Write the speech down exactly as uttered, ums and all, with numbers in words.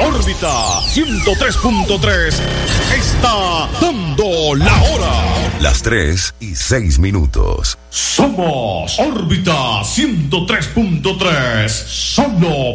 Órbita ciento tres punto tres está dando la hora. Las tres y seis minutos. Somos Órbita ciento tres punto tres. Solo